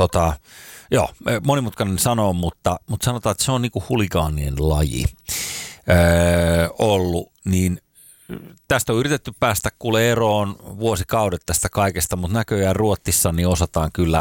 joo, monimutkainen sanoa, mutta sanotaan, että se on niinku huligaanien laji ollut, niin tästä on yritetty päästä kuule eroon vuosikaudet tästä kaikesta, mutta näköjään Ruotsissa niin osataan kyllä